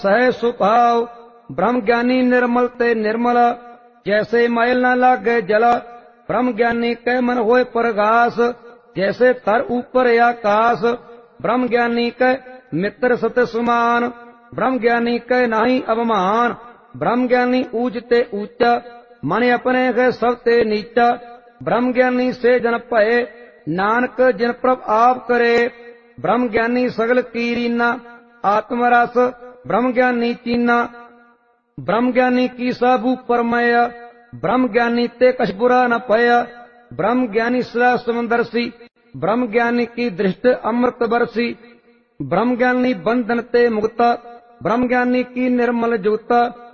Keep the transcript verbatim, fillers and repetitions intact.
सहज सुभाव ब्रह्म ज्ञानी निर्मल ते निर्मल, जैसे मैल न लागे जल। ब्रह्म ज्ञानी कै मन होए प्रगास, जैसे तर ऊपर आकाश। ब्रह्म ज्ञानी कै मित्र सत समान, ब्रह्म ज्ञानी कै नाही अवमान। ब्रह्म ज्ञानी ऊंचते ऊंचा, मन अपने है सब ते नीचा। ब्रह्म ज्ञानी से जन भये, नानक जिन प्रभ आप करे। ब्रह्म ज्ञानी सगल कीरीना, आत्मरस ब्रह्म ज्ञानी चीना। ब्रह्म ज्ञानी की साबू परमय, ब्रह्म ज्ञानी ते कछ बुरा न पया। ब्रह्म ज्ञानी सदा समंदरसी, ब्रह्म ज्ञानी की दृष्टि अमृत बरसी। ब्रह्म ज्ञानी बंधन ते मुक्ता, ब्रह्म ज्ञानी की निर्मल जुगता।